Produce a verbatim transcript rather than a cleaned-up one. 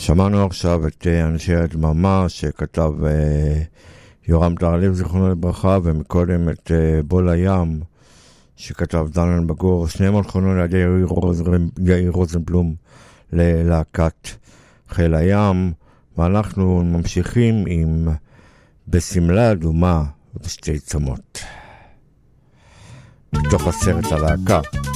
שמענו עכשיו את אנשי הדממה שכתב יורם טהרלב זיכרונו לברכה, ומקודם את בול הים שכתב דן אלמגור, שניהם הולכנו לידי יאיר רוזנבלום ללהקת חיל הים, ואנחנו ממשיכים עם בסמלה אדומה ושתי צמות מתוך הסרט הלהקה.